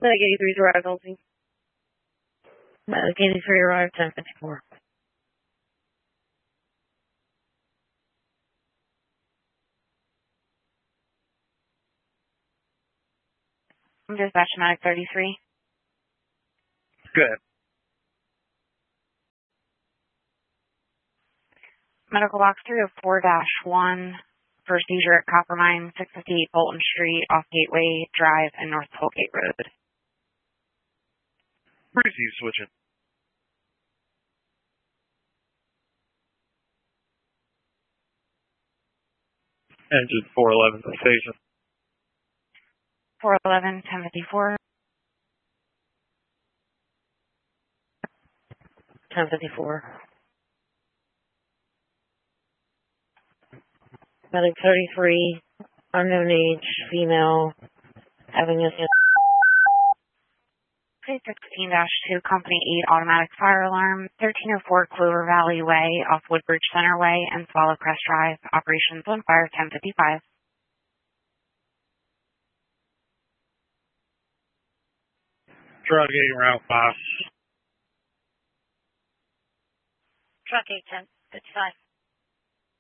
Medic 83's arrived, Elsie. Medic 83 arrived, 1054. Dispatch Medic 33. Good. Medical box 304-1 for seizure at Coppermine, 658 Bolton Street, off Gateway Drive and North Tollgate Road. Breezy switching. Engine 411 to station. 411, 1054. 1054. Medic 33, unknown age, female, having a 316-2, Company 8 automatic fire alarm, 1304 Clover Valley Way off Woodbridge Center Way and Swallow Crest Drive. Operations on fire, 1055. Drug 8, Route 5. Truck 8, 1055.